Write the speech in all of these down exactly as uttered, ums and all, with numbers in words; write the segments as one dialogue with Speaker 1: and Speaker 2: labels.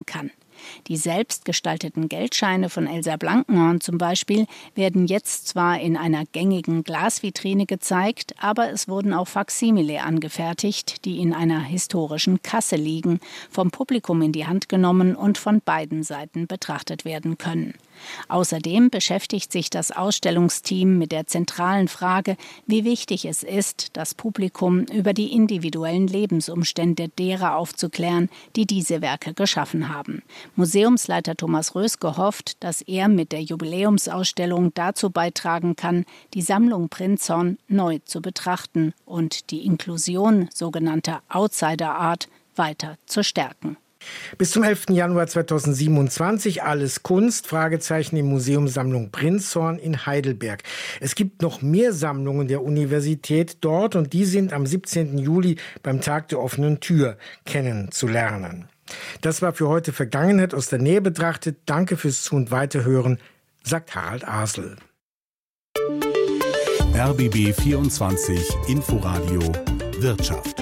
Speaker 1: kann. Die selbstgestalteten Geldscheine von Elsa Blankenhorn zum Beispiel werden jetzt zwar in einer gängigen Glasvitrine gezeigt, aber es wurden auch Faksimile angefertigt, die in einer historischen Kasse liegen, vom Publikum in die Hand genommen und von beiden Seiten betrachtet werden können. Außerdem beschäftigt sich das Ausstellungsteam mit der zentralen Frage, wie wichtig es ist, das Publikum über die individuellen Lebensumstände derer aufzuklären, die diese Werke geschaffen haben. Museumsleiter Thomas Röske hofft, dass er mit der Jubiläumsausstellung dazu beitragen kann, die Sammlung Prinzhorn neu zu betrachten und die Inklusion sogenannter Outsider Art weiter zu stärken.
Speaker 2: Bis zum elften Januar zweitausendsiebenundzwanzig alles Kunst, Fragezeichen im Museum Sammlung Prinzhorn in Heidelberg. Es gibt noch mehr Sammlungen der Universität dort und die sind am siebzehnten Juli beim Tag der offenen Tür kennenzulernen. Das war für heute Vergangenheit aus der Nähe betrachtet. Danke fürs Zu- und Weiterhören, sagt Harald Asel.
Speaker 3: R B B vierundzwanzig Inforadio Wirtschaft.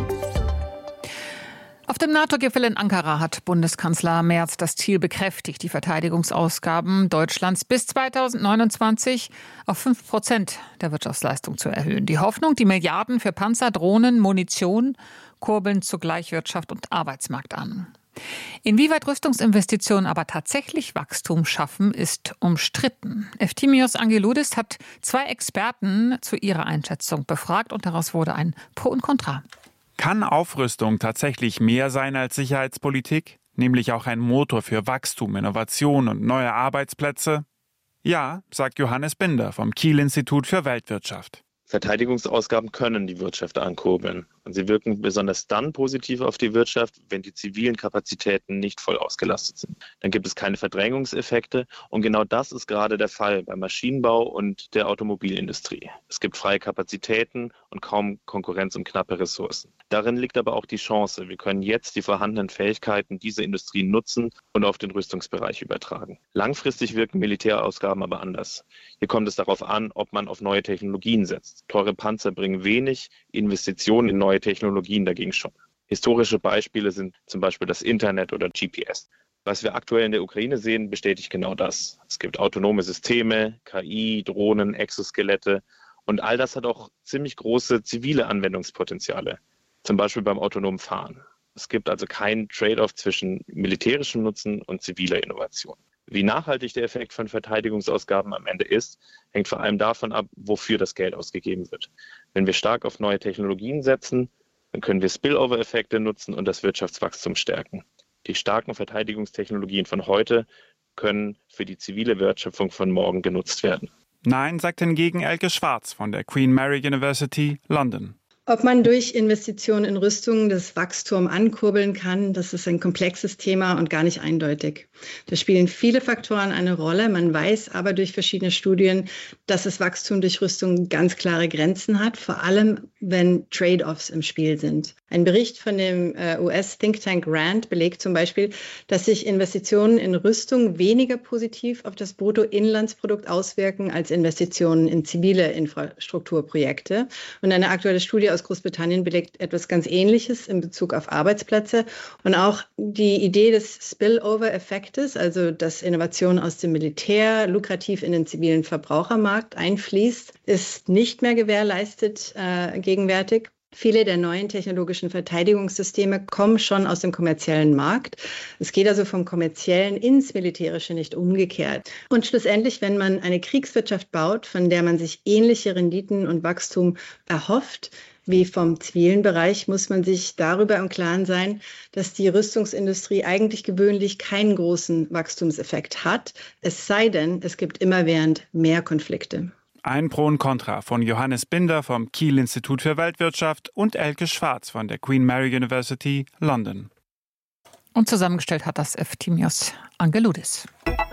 Speaker 4: Auf dem NATO-Gipfel in Ankara hat Bundeskanzler Merz das Ziel bekräftigt, die Verteidigungsausgaben Deutschlands bis zweitausendneunundzwanzig auf fünf Prozent der Wirtschaftsleistung zu erhöhen. Die Hoffnung, die Milliarden für Panzer, Drohnen, Munition kurbeln zugleich Wirtschaft und Arbeitsmarkt an. Inwieweit Rüstungsinvestitionen aber tatsächlich Wachstum schaffen, ist umstritten. Efthymios Angeloudis hat zwei Experten zu ihrer Einschätzung befragt und daraus wurde ein Pro und Contra.
Speaker 5: Kann Aufrüstung tatsächlich mehr sein als Sicherheitspolitik? Nämlich auch ein Motor für Wachstum, Innovation und neue Arbeitsplätze? Ja, sagt Johannes Binder vom Kiel-Institut für Weltwirtschaft.
Speaker 6: Verteidigungsausgaben können die Wirtschaft ankurbeln. Und sie wirken besonders dann positiv auf die Wirtschaft, wenn die zivilen Kapazitäten nicht voll ausgelastet sind. Dann gibt es keine Verdrängungseffekte. Und genau das ist gerade der Fall beim Maschinenbau und der Automobilindustrie. Es gibt freie Kapazitäten und kaum Konkurrenz um knappe Ressourcen. Darin liegt aber auch die Chance. Wir können jetzt die vorhandenen Fähigkeiten dieser Industrie nutzen und auf den Rüstungsbereich übertragen. Langfristig wirken Militärausgaben aber anders. Hier kommt es darauf an, ob man auf neue Technologien setzt. Teure Panzer bringen wenig, Investitionen in neue Technologien dagegen schon. Historische Beispiele sind zum Beispiel das Internet oder G P S. Was wir aktuell in der Ukraine sehen, bestätigt genau das. Es gibt autonome Systeme, K I, Drohnen, Exoskelette und all das hat auch ziemlich große zivile Anwendungspotenziale, zum Beispiel beim autonomen Fahren. Es gibt also keinen Trade-off zwischen militärischem Nutzen und ziviler Innovation. Wie nachhaltig der Effekt von Verteidigungsausgaben am Ende ist, hängt vor allem davon ab, wofür das Geld ausgegeben wird. Wenn wir stark auf neue Technologien setzen, dann können wir Spillover-Effekte nutzen und das Wirtschaftswachstum stärken. Die starken Verteidigungstechnologien von heute können für die zivile Wertschöpfung von morgen genutzt werden.
Speaker 5: Nein, sagt hingegen Elke Schwarz von der Queen Mary University, London.
Speaker 7: Ob man durch Investitionen in Rüstung das Wachstum ankurbeln kann, das ist ein komplexes Thema und gar nicht eindeutig. Da spielen viele Faktoren eine Rolle. Man weiß aber durch verschiedene Studien, dass das Wachstum durch Rüstung ganz klare Grenzen hat, vor allem wenn Trade-offs im Spiel sind. Ein Bericht von dem äh, U S-Think-Tank RAND belegt zum Beispiel, dass sich Investitionen in Rüstung weniger positiv auf das Bruttoinlandsprodukt auswirken als Investitionen in zivile Infrastrukturprojekte. Und eine aktuelle Studie aus Großbritannien belegt etwas ganz Ähnliches in Bezug auf Arbeitsplätze. Und auch die Idee des Spillover-Effektes, also dass Innovation aus dem Militär lukrativ in den zivilen Verbrauchermarkt einfließt, ist nicht mehr gewährleistet äh, gegenwärtig. Viele der neuen technologischen Verteidigungssysteme kommen schon aus dem kommerziellen Markt. Es geht also vom Kommerziellen ins Militärische, nicht umgekehrt. Und schlussendlich, wenn man eine Kriegswirtschaft baut, von der man sich ähnliche Renditen und Wachstum erhofft, wie vom zivilen Bereich, muss man sich darüber im Klaren sein, dass die Rüstungsindustrie eigentlich gewöhnlich keinen großen Wachstumseffekt hat, es sei denn, es gibt immerwährend mehr Konflikte.
Speaker 5: Ein Pro und Contra von Johannes Binder vom Kiel-Institut für Weltwirtschaft und Elke Schwarz von der Queen Mary University, London.
Speaker 4: Und zusammengestellt hat das Efthymios Angeloudis.